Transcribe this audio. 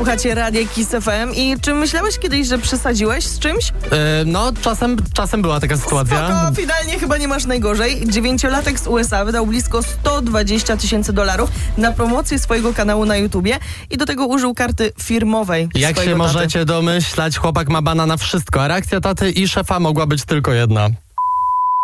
Słuchacie Radia Kiss FM i czy myślałeś kiedyś, że przesadziłeś z czymś? No, czasem była taka sytuacja. Spoko, finalnie chyba nie masz najgorzej. 9-latek z USA wydał blisko $120,000 na promocję swojego kanału na YouTubie i do tego użył karty firmowej. Jak się taty. możecie domyślać, chłopak ma bana na wszystko, a reakcja taty i szefa mogła być tylko jedna.